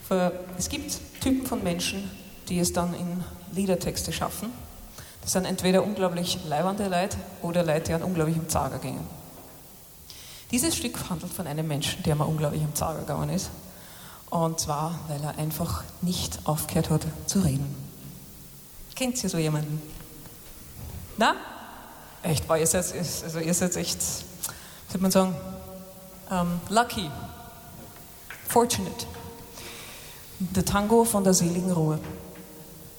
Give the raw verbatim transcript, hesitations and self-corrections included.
Es gibt Typen von Menschen, die es dann in Liedertexte schaffen. Das sind entweder unglaublich leibende Leute oder Leute, die an unglaublichem Zager gingen. Dieses Stück handelt von einem Menschen, der mal unglaublich am Zager gegangen ist. Und zwar, weil er einfach nicht aufgehört hat zu reden. Kennt ihr so jemanden? Na? Echt, boah, ihr seid, also ihr seid echt, wie soll man sagen, um, lucky, fortunate. Der Tango von der seligen Ruhe.